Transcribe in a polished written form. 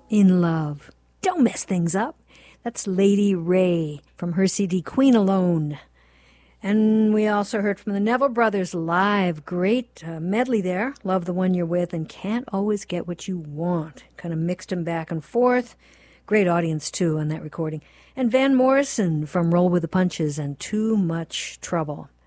In Love. Don't mess things up. That's Lady Ray from her CD Queen Alone. And we also heard from the Neville Brothers live. Great medley there. Love the One You're With and Can't Always Get What You Want. Kind of mixed them back and forth. Great audience, too, on that recording. And Van Morrison from Roll With the Punches and Too Much Trouble.